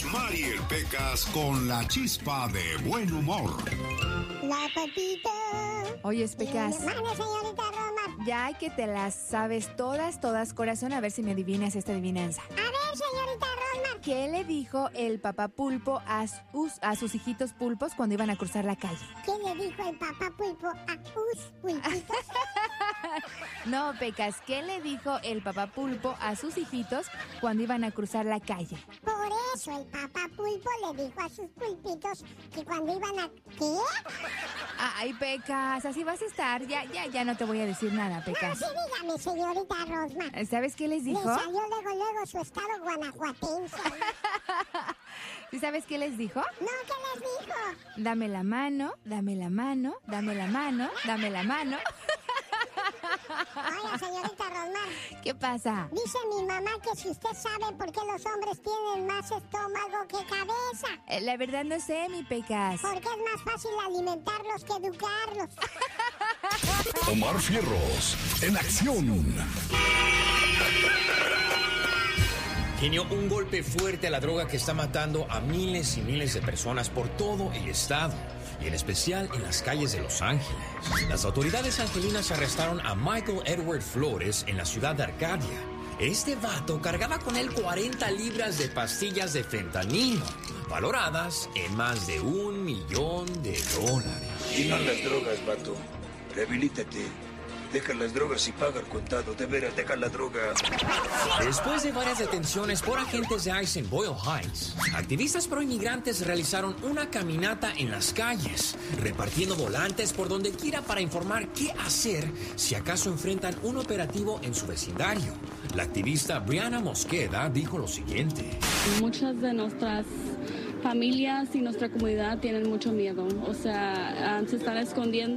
Mariel Pecas con la chispa de buen humor. La patita. Oye, Pecas. Mande, señorita Roma. Ya que te las sabes todas, corazón, a ver si me adivinas esta adivinanza. A ver, señorita Roma. ¿Qué le dijo el papá pulpo a sus hijitos pulpos cuando iban a cruzar la calle? ¿Qué le dijo el papá pulpo a sus pulpitos? No, Pecas, ¿qué le dijo el papá pulpo a sus hijitos cuando iban a cruzar la calle? Por eso el papá pulpo le dijo a sus pulpitos que cuando iban a... ¿Qué? Ay, Pecas, así vas a estar. Ya no te voy a decir nada, Pecas. No, sí, dígame, señorita Rosma. ¿Sabes qué les dijo? Le salió luego su estado guanajuatense. ¿Sí sabes qué les dijo? No, ¿qué les dijo? Dame la mano, dame la mano, dame la mano, dame la mano. Oiga, señorita Rosmar. ¿Qué pasa? Dice mi mamá que si usted sabe por qué los hombres tienen más estómago que cabeza. La verdad no sé, mi Pecas. Porque es más fácil alimentarlos que educarlos. Omar Fierros, en acción. Genio, un golpe fuerte a la droga que está matando a miles y miles de personas por todo el estado, y en especial en las calles de Los Ángeles. Las autoridades angelinas arrestaron a Michael Edward Flores en la ciudad de Arcadia. Este vato cargaba con él 40 libras de pastillas de fentanilo, valoradas en más de $1 millón. Y no las drogas, vato. Rehabilítate. Deja las drogas y paga el contado. De veras, deja la droga. Después de varias detenciones por agentes de ICE en Boyle Heights, activistas proinmigrantes realizaron una caminata en las calles, repartiendo volantes por donde quiera para informar qué hacer si acaso enfrentan un operativo en su vecindario. La activista Brianna Mosqueda dijo lo siguiente. Muchas de nuestras familias y nuestra comunidad tienen mucho miedo, o sea, se están escondiendo.